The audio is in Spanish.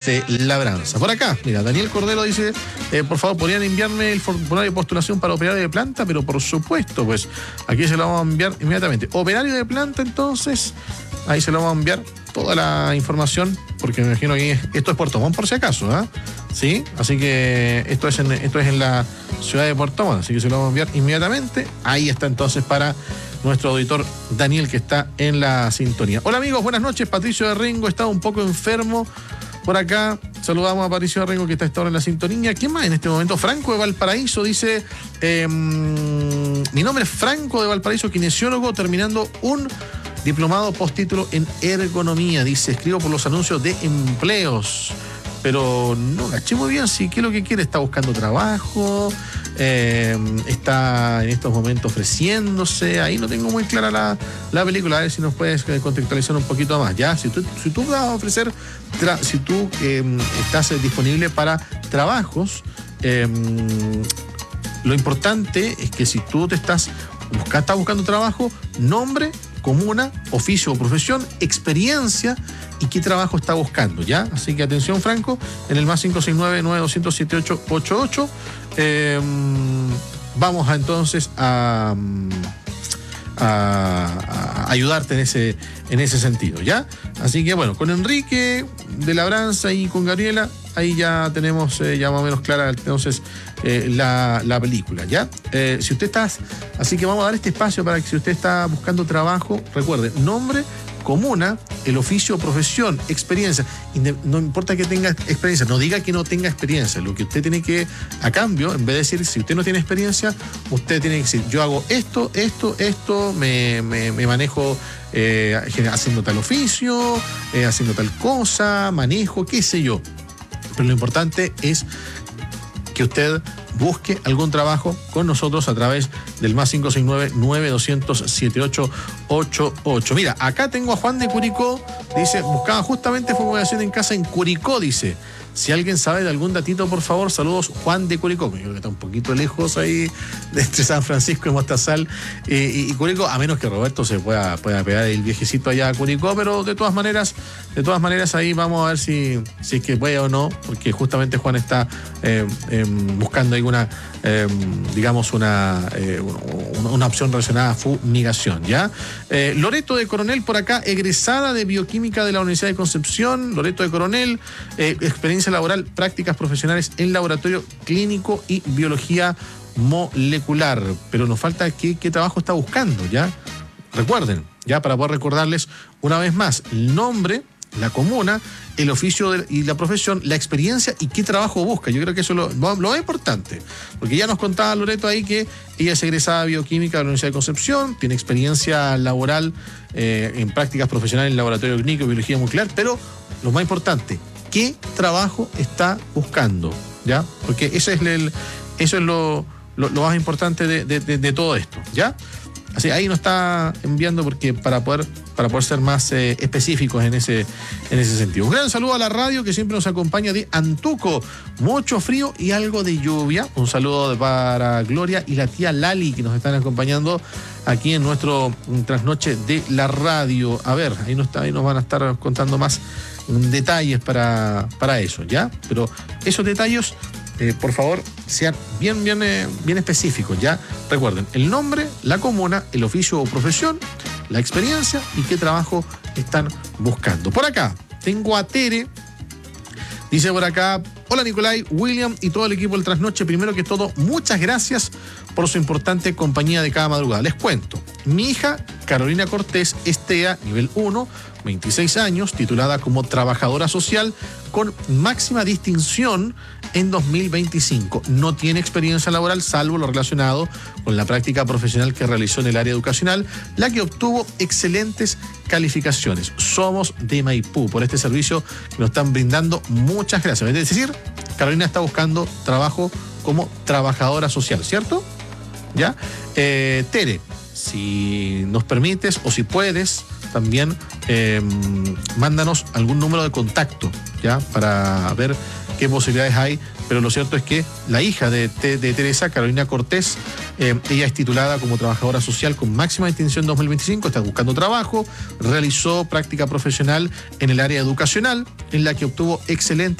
de labranza. Por acá, mira, Daniel Cordero dice, por favor, ¿podrían enviarme el formulario de postulación para operario de planta? Pero por supuesto, pues aquí se lo vamos a enviar inmediatamente. Operario de planta, entonces, ahí se lo vamos a enviar toda la información, porque me imagino que esto es Puerto Montt por si acaso, ¿ah? ¿Sí? Así que esto es en la ciudad de Puerto Montt, así que se lo vamos a enviar inmediatamente. Ahí está entonces para nuestro auditor Daniel, que está en la sintonía. Hola amigos, buenas noches. Patricio de Rengo está un poco enfermo por acá. Saludamos a Patricio de Rengo, que está a esta hora en la sintonía. ¿Quién más en este momento? Franco de Valparaíso dice, mi nombre es Franco de Valparaíso, kinesiólogo, terminando un diplomado postítulo en ergonomía. Dice, escribo por los anuncios de empleos, pero no caché muy bien si qué es lo que quiere. Está buscando trabajo, está en estos momentos ofreciéndose. Ahí no tengo muy clara la película. A ver si nos puedes contextualizar un poquito más. Ya, si tú vas a ofrecer, si tú estás disponible para trabajos, lo importante es que si tú estás buscando trabajo, nombre, comuna, oficio o profesión, experiencia y qué trabajo está buscando, ¿ya? Así que atención, Franco, en el más 569-9200-7888. Vamos entonces a ayudarte en ese sentido, ¿ya? Así que bueno, con Enrique de Labranza y con Gabriela, ahí ya tenemos ya más o menos clara entonces la película, ¿ya? Si usted está, así que vamos a dar este espacio para que si usted está buscando trabajo, recuerde, nombre, comuna, el oficio o profesión, experiencia. No importa que tenga experiencia, no diga que no tenga experiencia. Lo que usted tiene que, a cambio, en vez de decir, si usted no tiene experiencia, usted tiene que decir, yo hago esto, me manejo haciendo tal oficio, haciendo tal cosa, manejo, qué sé yo. Pero lo importante es que usted busque algún trabajo con nosotros a través del más 569-9200-7888. Mira, acá tengo a Juan de Curicó, dice, buscaba justamente fumiganación en casa en Curicó, dice. Si alguien sabe de algún datito, por favor, saludos, Juan de Curicó. Yo creo que está un poquito lejos ahí entre San Francisco y Mostazal y Curicó, a menos que Roberto se pueda pegar el viejecito allá a Curicó, pero de todas maneras ahí vamos a ver si es que puede o no, porque justamente Juan está buscando alguna, digamos, una opción relacionada a fumigación, ¿ya? Loreto de Coronel por acá, egresada de Bioquímica de la Universidad de Concepción. Loreto de Coronel, experiencia laboral, prácticas profesionales en laboratorio clínico y biología molecular. Pero nos falta qué trabajo está buscando, ¿ya? Recuerden, ya para poder recordarles una vez más, el nombre, la comuna, el oficio y la profesión, la experiencia y qué trabajo busca. Yo creo que eso es lo más importante, porque ya nos contaba Loreto ahí que ella es egresada de Bioquímica de la Universidad de Concepción, tiene experiencia laboral en prácticas profesionales en laboratorio clínico y biología molecular, pero lo más importante, ¿qué trabajo está buscando? ¿Ya? Porque eso es lo más importante de todo esto, ¿ya? Así, ahí nos está enviando porque para poder ser más específicos en ese sentido. Un gran saludo a la radio que siempre nos acompaña de Antuco. Mucho frío y algo de lluvia. Un saludo para Gloria y la tía Lali que nos están acompañando aquí en nuestro trasnoche de la radio. A ver, ahí nos van a estar contando más detalles para eso, ¿ya? Pero esos detalles, por favor, sean bien específicos, ¿ya? Recuerden, el nombre, la comuna, el oficio o profesión, la experiencia y qué trabajo están buscando. Por acá, tengo a Tere. Dice por acá, hola Nicolai, William y todo el equipo del Trasnoche. Primero que todo, muchas gracias por su importante compañía de cada madrugada. Les cuento, mi hija Carolina Cortés Estea, nivel 1, 26 años, titulada como trabajadora social con máxima distinción en 2025. No tiene experiencia laboral salvo lo relacionado con la práctica profesional que realizó en el área educacional, la que obtuvo excelentes calificaciones. Somos de Maipú por este servicio que nos están brindando. Muchas gracias. Es decir, Carolina está buscando trabajo como trabajadora social, ¿cierto? ¿Ya? Tere, si nos permites o si puedes, también mándanos algún número de contacto, ¿ya? Para ver qué posibilidades hay. Pero lo cierto es que la hija de Teresa, Carolina Cortés, ella es titulada como trabajadora social con máxima distinción 2025, está buscando trabajo, realizó práctica profesional en el área educacional, en la que obtuvo excelente